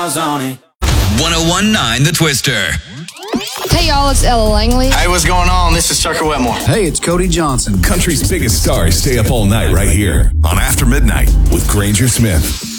1019 The Twister. Hey y'all, it's Ella Langley. Hey, what's going on? This is Tucker Wetmore. Hey, it's Cody Johnson. Country's biggest stars stay up all night right here on After Midnight with Granger Smith.